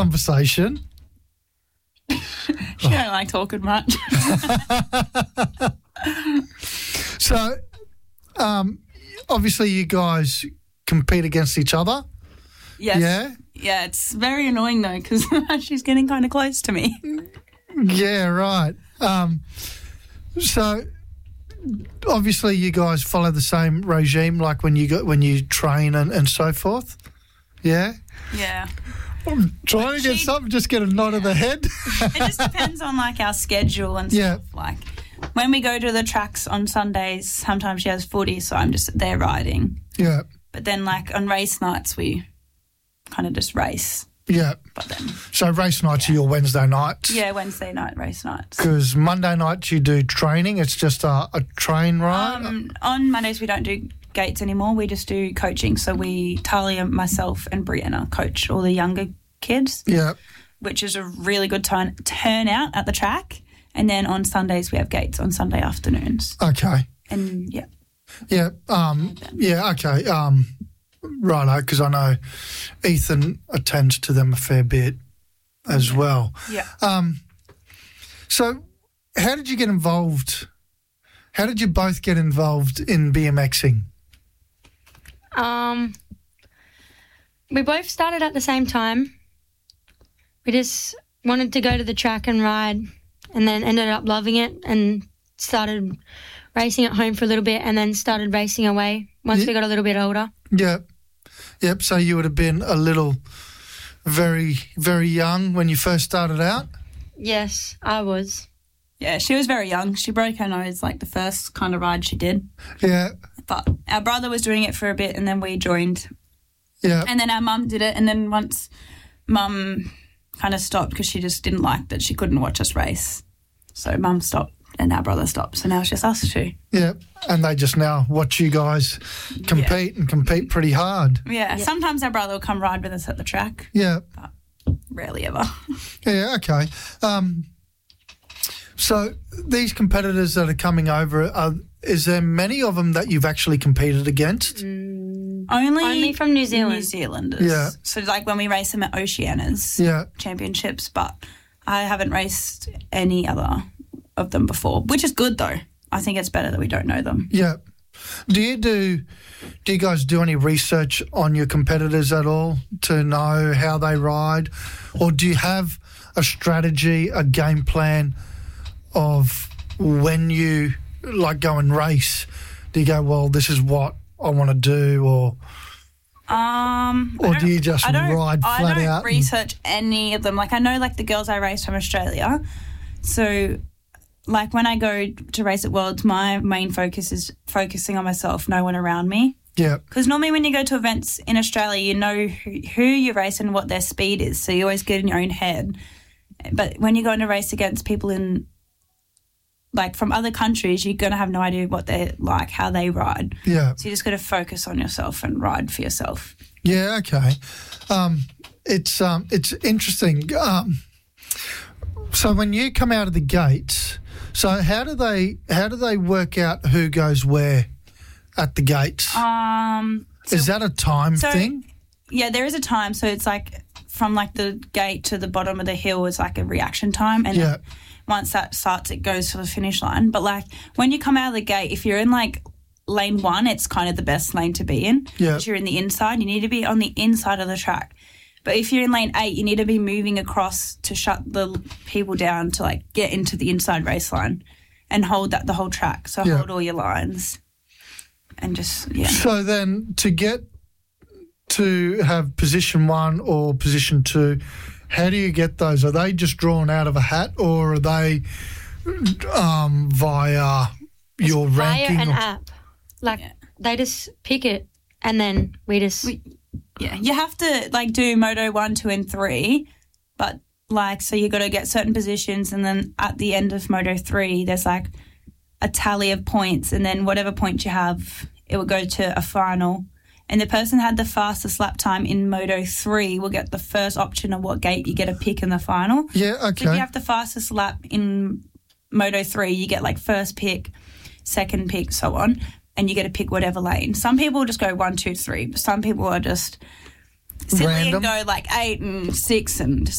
conversation. She don't like talking much. So, obviously you guys compete against each other. Yes. Yeah? Yeah, it's very annoying though because she's getting kind of close to me. Yeah, right. So, obviously you guys follow the same regime like when you train and so forth. Yeah? Yeah. I'm trying to get something, just get a nod of the head. It just depends on like our schedule and Yeah. stuff. Like when we go to the tracks on Sundays, sometimes she has footy, so I'm just there riding. Yeah, But then like on race nights, we kind of just race. yeah. But then, So race nights are your Wednesday nights? yeah, Wednesday night race nights. Because Monday nights you do training. It's just a train ride? On Mondays we don't do gates anymore. We just do coaching. So Talia, myself and Brianna coach all the younger kids, Yeah. which is a really good turnout at the track. And then on Sundays we have gates on Sunday afternoons. Okay. And yeah. Yeah. Okay. Righto, because I know Ethan attends to them a fair bit as well. Yeah. So how did you get involved? How did you both get involved in BMXing? We both started at the same time. We just wanted to go to the track and ride, and then ended up loving it and started racing at home for a little bit and then started racing away once we got a little bit older. Yep. Yep. So you would have been very, very young when you first started out? Yes, I was. Yeah, she was very young. She broke her nose like the first kind of ride she did. Yeah. But our brother was doing it for a bit and then we joined. Yeah. And then our mum did it, and then once mum kind of stopped because she just didn't like that she couldn't watch us race. So mum stopped and our brother stopped. So now it's just us two. Yeah. And they just now watch you guys compete and compete pretty hard. Yeah, sometimes our brother will come ride with us at the track. Yeah. But rarely ever. Yeah, okay. So these competitors that are coming over, is there many of them that you've actually competed against? Only from New Zealand. New Zealanders. Yeah. So like when we race them at Oceania's Yeah. championships, but I haven't raced any other of them before, which is good though. I think it's better that we don't know them. Yeah. Do you guys do any research on your competitors at all to know how they ride? Or do you have a strategy, a game plan of when you go and race? Do you go, well, this is what I want to do, or do you just ride flat out? I don't research any of them. Like I know like the girls I race from Australia. So like when I go to race at Worlds, my main focus is focusing on myself, no one around me. Yeah. Because normally when you go to events in Australia, you know who you race and what their speed is. So you always get in your own head. But when you're going to race against people in like from other countries, you're going to have no idea what they're like, how they ride. Yeah. So you just got to focus on yourself and ride for yourself. Yeah, okay. It's interesting. So when you come out of the gates, so how do they work out who goes where at the gates? Is that a time thing? Yeah, there is a time. So it's like from like the gate to the bottom of the hill is like a reaction time, and then once that starts, it goes to the finish line. But like when you come out of the gate, if you're in like lane 1, it's kind of the best lane to be in. Yeah. If you're in the inside, you need to be on the inside of the track. But if you're in lane 8, you need to be moving across to shut the people down to like get into the inside race line and hold that the whole track. So hold all your lines and just, So then to get to have position 1 or position 2, how do you get those? Are they just drawn out of a hat, or are they via your ranking? Via an app. Like they just pick it and then we just... you have to like do Moto 1, 2 and 3, but like so you got to get certain positions, and then at the end of Moto 3 there's like a tally of points, and then whatever point you have it will go to a final, and the person who had the fastest lap time in Moto 3 will get the first option of what gate you get a pick in the final. Yeah, okay. So if you have the fastest lap in Moto 3, you get like first pick, second pick, so on, and you get to pick whatever lane. Some people just go 1, 2, 3, but some people are just silly Random. and go like 8 and 6 and